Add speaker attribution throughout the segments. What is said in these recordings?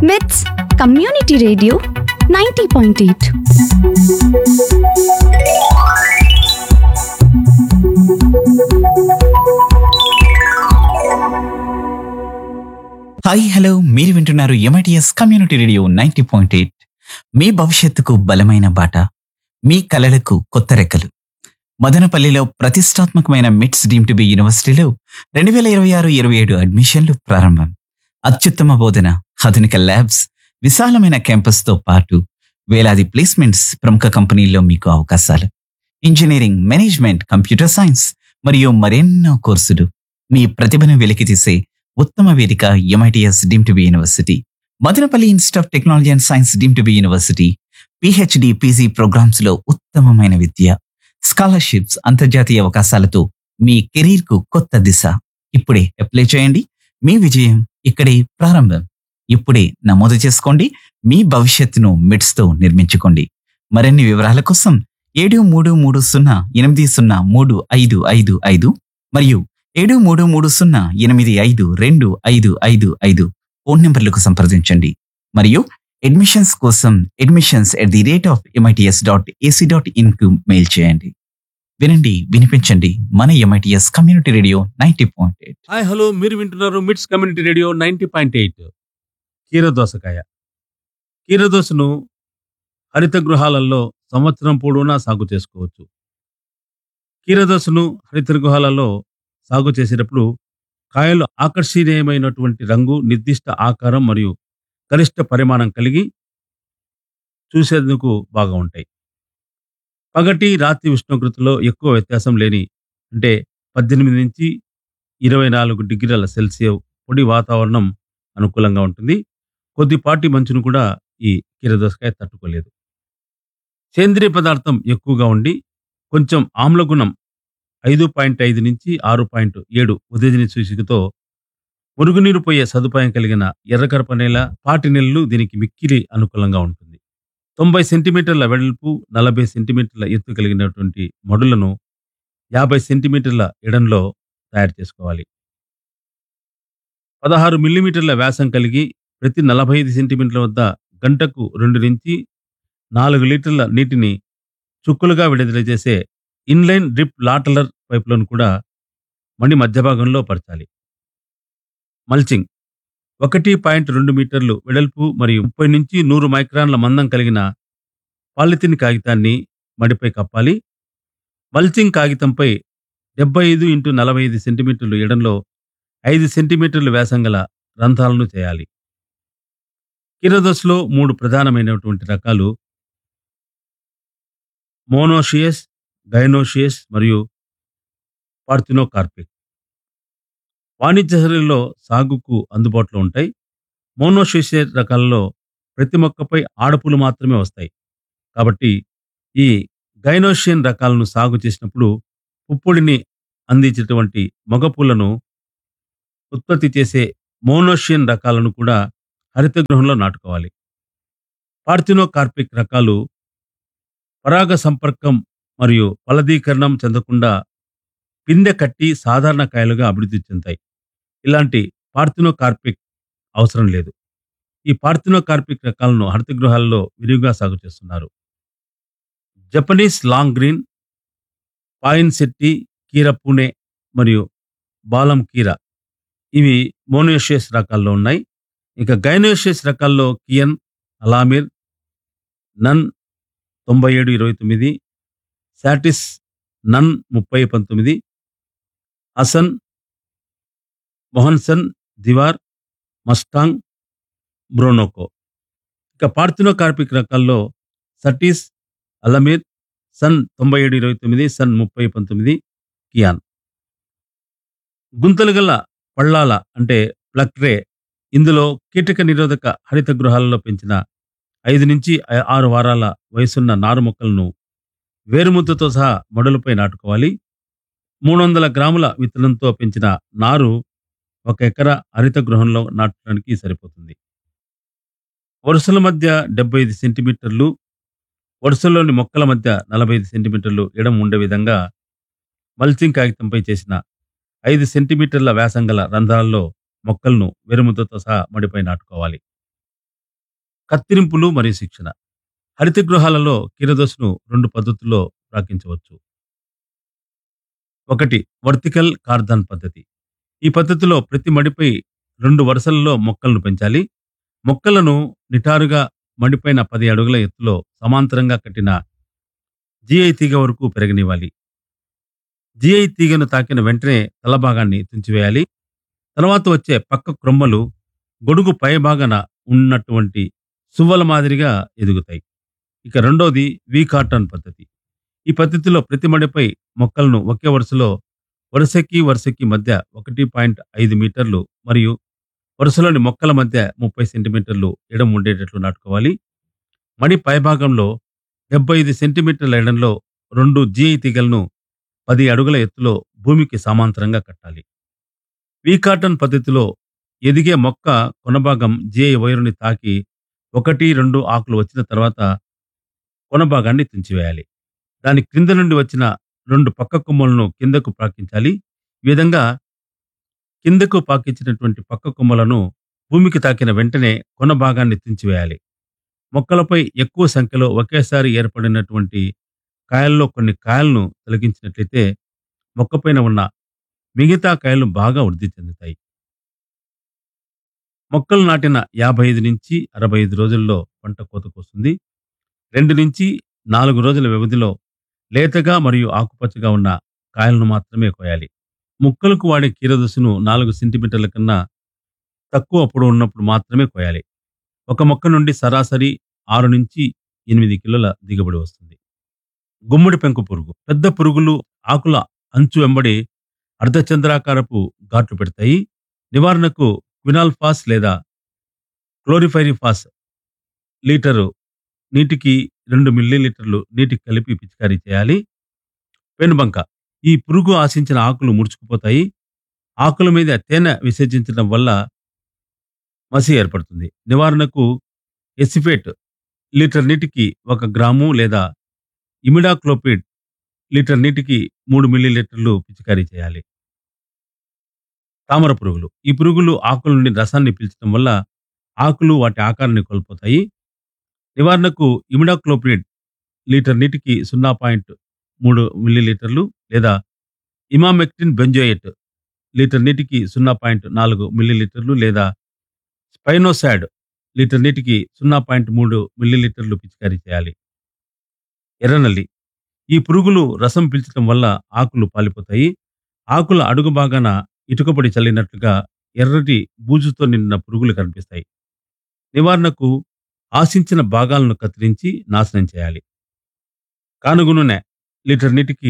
Speaker 1: With Community Radio 90.8.
Speaker 2: Hi hello మీరు వింటున్నారు MITS community radio 90.8. మీ భవిష్యత్తుకు బలమైన బాట, మీ కలలకు కొత్త రెక్కలు. మదనపల్లిలో ప్రతిష్టాత్మకమైన మిట్స్ డీమ్ టు బి యూనివర్సిటీలో 2026-27 అడ్మిషన్లు ప్రారంభం. అత్యుత్తమ బోధన, ఆధునిక ల్యాబ్స్, విశాలమైన క్యాంపస్తో పాటు వేలాది ప్లేస్మెంట్స్, ప్రముఖ కంపెనీల్లో మీకు అవకాశాలు. ఇంజనీరింగ్, మేనేజ్మెంట్, కంప్యూటర్ సైన్స్ మరియు మరెన్నో కోర్సులు. మీ ప్రతిభను వెలికితీసే ఉత్తమ వేదిక MITS deem to be university. Madanapalle institute of technology and science deem to be university. PhD, PG programmes లో ఉత్తమమైన విద్య, స్కాలర్షిప్స్, అంతర్జాతీయ అవకాశాలతో మీ కెరీర్ కు కొత్త దిశ. ఇప్పుడే అప్లై చేయండి. మీ విజయం ఇక్కడే ప్రారంభం. ఇప్పుడే నమోదు చేసుకోండి. మీ భవిష్యత్తును మిడ్స్ తో నిర్మించుకోండి. మరిన్ని వివరాల కోసం 7330803555 మరియు 7330852255 ఫోన్ నెంబర్లకు సంప్రదించండి. మరియు అడ్మిషన్స్ కోసం admissions@mits.ac.in కు మెయిల్ చేయండి. వినండి, వినిపించండి. మన MITS community radio 90.8.
Speaker 3: Hi hello, మీరు వింటున్నారు మిట్స్ కమ్యూనిటీ రేడియో 90.8. కీరదోసకాయ. కీరదోసను హరిత గృహాలలో సంవత్సరం పొడవునా సాగు చేసుకోవచ్చు. కీరదోసను హరిత గృహాలలో సాగు చేసేటప్పుడు కాయలు ఆకర్షణీయమైనటువంటి రంగు, నిర్దిష్ట ఆకారం మరియు గరిష్ట పరిమాణం కలిగి చూసేందుకు బాగా ఉంటాయి. పగటి, రాత్రి ఉష్ణోగ్రతలో ఎక్కువ వ్యత్యాసం లేని, అంటే 18 నుంచి 24 డిగ్రీల సెల్సియస్ పొడి వాతావరణం అనుకూలంగా ఉంటుంది. కొద్దిపాటి మంచును కూడా ఈ కీరదోసకాయ తట్టుకోలేదు. సేంద్రియ పదార్థం ఎక్కువగా ఉండి కొంచెం ఆమ్లగుణం 5.5 నుంచి 6.7 ఉదజని సూచికతో మురుగునీరు పోయే సదుపాయం కలిగిన ఎర్రకరప నేల, పాటి నెలలు దీనికి మిక్కిలి అనుకూలంగా ఉంటుంది. 90 సెంటీమీటర్ల వెడల్పు, 40 సెంటీమీటర్ల ఎత్తు కలిగినటువంటి మడులను 50 సెంటీమీటర్ల ఎడంలో తయారు చేసుకోవాలి. 16 మిల్లీమీటర్ల వ్యాసం కలిగి ప్రతి 45 సెంటీమీటర్ల వద్ద గంటకు 2 నుంచి 4 లీటర్ల నీటిని చుక్కులుగా విడుదల చేసే ఇన్లైన్ డ్రిప్ లాటరల్ పైపులను కూడా మడి మధ్య భాగంలో పరచాలి. మల్చింగ్ 1.2 మీటర్లు వెడల్పు మరియు 30 నుంచి 100 మైక్రాన్ల మందం కలిగిన పాలిథిన్ కాగితాన్ని మడిపై కప్పాలి. మల్చింగ్ కాగితంపై 75x45 సెంటీమీటర్లు ఎడంలో 5 సెంటీమీటర్లు వ్యాసం గల రంధ్రాలను చేయాలి. కీరదోసలో 3 ప్రధానమైనటువంటి రకాలు మోనోషియస్, గైనోషియస్ మరియు పార్థినోకార్పిక్. వాణిజ్య శ్రేణిలో సాగుకు అందుబాటులో ఉంటాయి. మోనోషియస్ రకాలలో ప్రతి మొక్కపై ఆడపూలు మాత్రమే వస్తాయి. కాబట్టి ఈ గైనోషియన్ రకాలను సాగు చేసినప్పుడు పుప్పొడిని అందించేటువంటి మగపూలను ఉత్పత్తి చేసే మోనోషియన్ రకాలను కూడా హరిత గృహంలో నాటుకోవాలి. పార్థినోకార్పిక్ రకాలు పరాగ సంపర్కం మరియు ఫలదీకరణం చెందకుండా పిందె కట్టి సాధారణ కాయలుగా అభివృద్ధి చెందాయి. ఇలాంటి పార్థినోకార్పిక్ అవసరం లేదు. ఈ పార్థినోకార్పిక్ రకాలను హరిత గృహాల్లో విరివిగా సాగు చేస్తున్నారు. జపనీస్ లాంగ్ గ్రీన్, పాయిన్ సెట్టి, కీర పూణే మరియు బాలం కీర ఇవి మోనోషియస్ రకాల్లో ఉన్నాయి. ఇక గైనోషియస్ రకాల్లో కియన్, అలామిర్, నన్ 9729, శాటిస్ నన్ 3019, హసన్, మొహన్సన్, దివార్, మస్టాంగ్, బ్రోనోకో. ఇక పార్థినోకార్పిక్ రకాల్లో సటీస్, అలమీర్, సన్ 9729, సన్ 3019, కియాన్. గుంతలు గల పళ్ళాల అంటే ప్లక్రే. ఇందులో కీటక నిరోధక హరిత గృహాలలో పెంచిన 5 నుంచి 6 వారాల వయసున్న నారు మొక్కలను వేరుముద్దతో సహా మడులపై నాటుకోవాలి. 300 గ్రాముల విత్తనంతో పెంచిన నారు 1 ఎకరా హరిత గృహంలో నాటడానికి సరిపోతుంది. వరుసల మధ్య 75 సెంటీమీటర్లు, వరుసల్లోని మొక్కల మధ్య 45 సెంటీమీటర్లు ఎడం ఉండే విధంగా మల్చింగ్ కాగితంపై చేసిన 5 సెంటీమీటర్ల వ్యాసం గల రంధ్రాల్లో మొక్కలను వెరుముద్దతో సహా మడిపై నాటుకోవాలి. కత్తిరింపులు మరియు శిక్షణ. హరిత గృహాలలో కీరదోసను 2 పద్ధతుల్లో ప్రాకించవచ్చు. ఒకటి, వర్టికల్ కార్దాన్ పద్ధతి. ఈ పద్ధతిలో ప్రతి మడిపై 2 వరుసలలో మొక్కలను పెంచాలి. మొక్కలను నిటారుగా మడిపైన 10 అడుగుల ఎత్తులో సమాంతరంగా కట్టిన జిఐ తీగ వరకు పెరగనివ్వాలి. జిఐ తీగను తాకిన వెంటనే తలభాగాన్ని తుంచివేయాలి. తర్వాత వచ్చే పక్క క్రొమ్మలు గొడుగు పై భాగాన ఉన్నటువంటి సువ్వల మాదిరిగా ఎదుగుతాయి. ఇక రెండోది వి కార్టన్ పద్ధతి. ఈ పద్ధతిలో ప్రతి మడిపై మొక్కలను ఒకే వరుసలో వరుసకి మధ్య 1.5 మీటర్లు మరియు వరుసలోని మొక్కల మధ్య 30 సెంటీమీటర్లు ఎడం ఉండేటట్లు నాటుకోవాలి. మడి పైభాగంలో 75 సెంటీమీటర్ల ఎడంలో 2 జిఐ తీగలను 10 అడుగుల ఎత్తులో భూమికి సమాంతరంగా కట్టాలి. వి కార్టన్ పద్ధతిలో ఎదిగే మొక్క కొనభాగం జిఐ వైరుని తాకి 1-2 ఆకులు వచ్చిన తర్వాత కొనభాగాన్ని తుంచివేయాలి. దాని క్రింద నుండి వచ్చిన 2 పక్క కొమ్మలను కిందకు పాకించాలి. ఈ విధంగా కిందకు పాకించినటువంటి పక్క కొమ్మలను భూమికి తాకిన వెంటనే కొన భాగాన్ని తుంచివేయాలి. మొక్కలపై ఎక్కువ సంఖ్యలో ఒకేసారి ఏర్పడినటువంటి కాయల్లో కొన్ని కాయలను తొలగించినట్లయితే మొక్కపైన ఉన్న మిగతా కాయలు బాగా వృద్ధి చెందుతాయి. మొక్కలు నాటిన 55-65 రోజుల్లో పంట కోతకు వస్తుంది. 2-4 రోజుల వ్యవధిలో లేతగా మరియు ఆకుపచ్చగా ఉన్న కాయలను మాత్రమే కోయాలి. మొక్కలకు వాడే కీరదోసను 4 సెంటీమీటర్ల కన్నా తక్కువ పొడవు ఉన్నప్పుడు మాత్రమే కోయాలి. ఒక మొక్క నుండి సరాసరి 6-8 కిలోల దిగుబడి వస్తుంది. గుమ్మడి పెంకు పురుగు. పెద్ద పురుగులు ఆకుల అంచు వెంబడి అర్ధచంద్రాకారపు ఘాట్లు పెడతాయి. నివారణకు క్వినాల్ఫాస్ లేదా క్లోరిఫైరిఫాస్ లీటరు నీటికి 2 మిల్లీలీటర్లు నీటికి కలిపి పిచికారీ చేయాలి. పెనుబంక. ఈ పురుగు ఆశించిన ఆకులు ముడుచుకుపోతాయి. ఆకుల మీద తేనె విసర్జించడం వల్ల మసి ఏర్పడుతుంది. నివారణకు ఎసిఫేట్ లీటర్ నీటికి 1 గ్రాము లేదా ఇమిడాక్లోపిడ్ లీటర్ నీటికి 3 మిల్లీలీటర్లు పిచికారీ చేయాలి. తామర పురుగులు. ఈ పురుగులు ఆకుల నుండి రసాన్ని పీల్చడం వల్ల ఆకులు వాటి ఆకారాన్ని కోల్పోతాయి. నివారణకు ఇమిడాక్లోపిడ్ లీటర్ నీటికి 0.3 మిల్లీలీటర్లు లేదా ఇమామెక్టిన్ బెంజోయేట్ లీటర్ నీటికి 0.4 మిల్లీలీటర్లు లేదా స్పైనోసాడ్ లీటర్ నీటికి 0.3 మిల్లీలీటర్లు పిచికారీ చేయాలి. ఎర్రనల్లి. ఈ పురుగులు రసం పీల్చడం వల్ల ఆకులు పాలిపోతాయి. ఆకుల అడుగు భాగాన ఇటుకపొడి చల్లినట్లుగా ఎర్రటి బూజుతో నిండిన పురుగులు కనిపిస్తాయి. నివారణకు ఆశించిన భాగాలను కత్తిరించి నాశనం చేయాలి. కానుగు నూనె లీటర్ నీటికి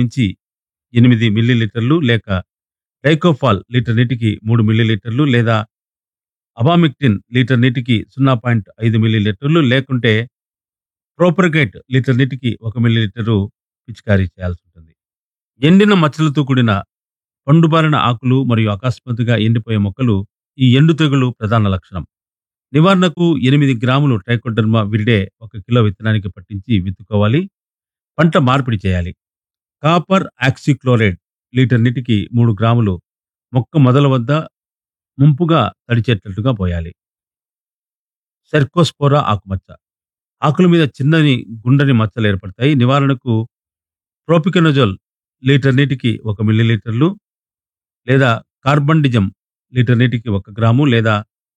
Speaker 3: 5-8 మిల్లీలీటర్లు లేక డైకోఫాల్ లీటర్ నీటికి 3 మిల్లీలీటర్లు లేదా అబామిక్టిన్ లీటర్ నీటికి 0.5 మిల్లీలీటర్లు లేకుంటే ప్రోపర్గేట్ లీటర్ నీటికి 1 మిల్లీలీటరు పిచికారీ చేయాల్సి ఉంటుంది. ఎండిన మచ్చలతో కూడిన పండుబారిన ఆకులు మరియు అకస్మాత్తుగా ఎండిపోయే మొక్కలు ఈ ఎండు తెగులు ప్రధాన లక్షణం. నివారణకు 8 గ్రాములు ట్రైకోడర్మా విరిడే 1 కిలో విత్తనానికి పట్టించి విత్తుకోవాలి. పంట మార్పిడి చేయాలి. కాపర్ ఆక్సిక్లోరైడ్ లీటర్ నీటికి 3 గ్రాములు మొక్క మొదల వద్ద ముంపుగా తడిచేటట్లుగా పోయాలి. సెర్కోస్పోరా ఆకుమచ్చ. ఆకుల మీద చిన్నని గుండని మచ్చలు ఏర్పడతాయి. నివారణకు ప్రోపికెనజోల్ లీటర్ నీటికి 1 మిల్లీలీటర్లు లేదా కార్బండిజం లీటర్ నీటికి 1 గ్రాము లేదా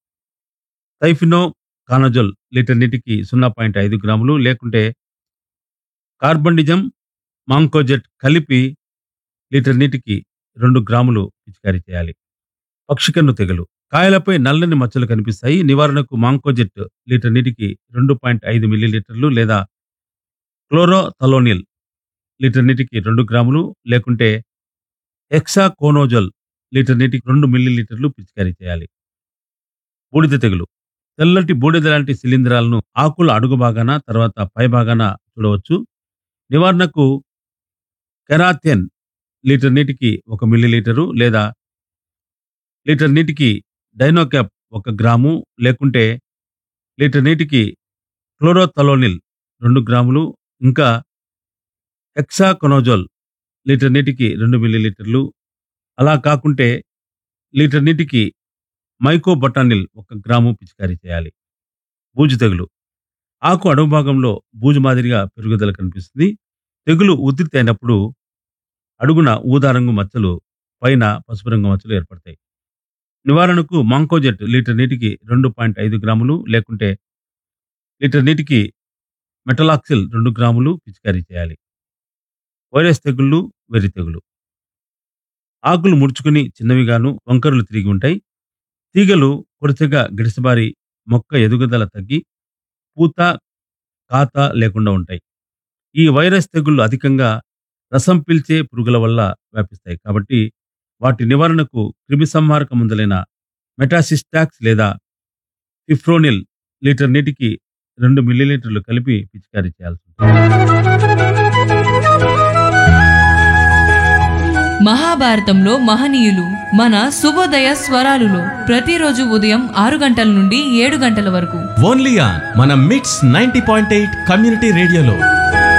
Speaker 3: థైఫినో కానజోల్ లీటర్ నీటికి 0.5 గ్రాములు లేకుంటే కార్బండిజం మాంకోజెట్ కలిపి లీటర్ నీటికి 2 గ్రాములు పిచికారీ చేయాలి. పక్షికన్ను తెగులు. కాయలపై నల్లని మచ్చలు కనిపిస్తాయి. నివారణకు మాంకోజెట్ లీటర్ నీటికి 2.5 మిల్లీలీటర్లు లేదా క్లోరోథలోనిల్ లీటర్ నీటికి 2 గ్రాములు లేకుంటే హెక్సాకోనోజోల్ లీటర్ నీటికి 2 మిల్లీలీటర్లు పిచికారీ చేయాలి. బూడిద తెగులు. తెల్లటి బూడిద లాంటి శిలీంధ్రాలను ఆకుల అడుగు భాగాన తర్వాత పై భాగాన చూడవచ్చు. నివారణకు కెరాథెన్ లీటర్ నీటికి 1 మిల్లీలీటరు లేదా లీటర్ నీటికి డైనోక్యాప్ 1 గ్రాము లేకుంటే లీటర్ నీటికి క్లోరోథలోనిల్ 2 గ్రాములు ఇంకా హెక్సాకొనోజోల్ లీటర్ నీటికి 2 మిల్లీలీటర్లు అలా కాకుంటే లీటర్ నీటికి మైకోబొటానిల్ 1 గ్రాము పిచికారీ చేయాలి. బూజు తెగులు. ఆకు అడుగు భాగంలో బూజు మాదిరిగా పెరుగుదల కనిపిస్తుంది. తెగులు ఉధృతి అయినప్పుడు అడుగున ఊదా రంగు మచ్చలు, పైన పసుపు రంగు మచ్చలు ఏర్పడతాయి. నివారణకు మాంకోజెట్ లీటర్ నీటికి 2.5 గ్రాములు లేకుంటే లీటర్ నీటికి మెటలాక్సిల్ 2 గ్రాములు పిచికారీ చేయాలి. వైరస్ తెగుళ్ళు, వెర్రి తెగులు. ఆకులు ముడుచుకుని చిన్నవిగాను వంకరలు తిరిగి ఉంటాయి. తీగలు కొరచగా గిడసబారి మొక్క ఎదుగుదల తగ్గి పూత, కాత లేకుండా ఉంటాయి. ఈ వైరస్ తెగుళ్ళు అధికంగా రసం పీల్చే పురుగుల వల్ల వ్యాపిస్తాయి. కాబట్టి వాటి నివారణకు క్రిమిసంహారక మందులైన మెటాసిస్టాక్స్ లేదా ఫిప్రోనిల్ లీటర్ నీటికి 2 మిల్లీలీటర్లు కలిపి పిచికారీ చేయాల్సి ఉంటుంది.
Speaker 4: మహాభారతంలో మహనీయులు మన శుభోదయ స్వరాలులో ప్రతిరోజు ఉదయం 6 గంటల నుండి 7 గంటల వరకు
Speaker 5: ఓన్లీ ఆన్ మన మిట్స్ 90.8 కమ్యూనిటీ రేడియోలో.